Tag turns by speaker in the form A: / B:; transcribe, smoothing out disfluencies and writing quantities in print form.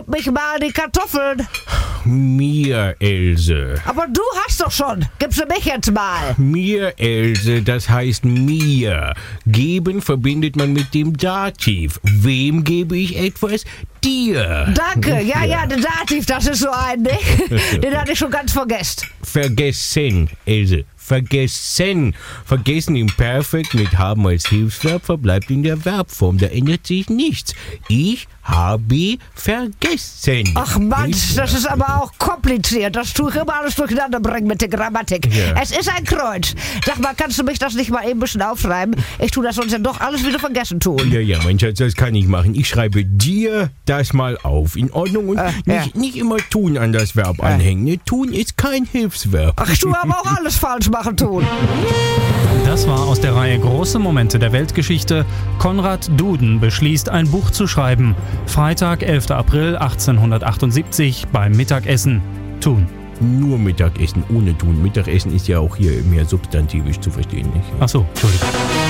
A: gib mich mal die Kartoffeln.
B: Mir, Else.
A: Aber du hast doch schon. Gib sie mich jetzt mal.
B: Mir, Else, das heißt mir. Geben verbindet man mit dem Dativ. Wem gebe ich etwas? Dir.
A: Danke. Ja, der Dativ, das ist so ein, ne? Den hatte ich schon ganz vergessen.
B: Vergessen, Else. Vergessen. Vergessen im Perfekt mit haben als Hilfsverb verbleibt in der Verbform. Da ändert sich nichts. Ich habe vergessen.
A: Ach Mensch, das ist aber auch kompliziert. Das tue ich immer alles durcheinander bringen mit der Grammatik.
B: Ja.
A: Es ist ein Kreuz. Sag mal, kannst du mich das nicht mal eben ein bisschen aufschreiben? Ich tue das sonst ja doch alles wieder vergessen tun.
B: Ja, mein Schatz, das kann ich machen. Ich schreibe dir das mal auf. In Ordnung? Und nicht immer tun an das Verb anhängen. Ne? Tun ist kein Hilfsverb.
A: Ach, ich tue aber auch alles falsch machen tun.
C: Das war aus der Reihe Große Momente der Weltgeschichte. Konrad Duden beschließt, ein Buch zu schreiben. Freitag, 11. April 1878 beim Mittagessen. Tun.
B: Nur Mittagessen, ohne tun. Mittagessen ist ja auch hier mehr substantivisch zu verstehen, nicht?
C: Ach so, Entschuldigung.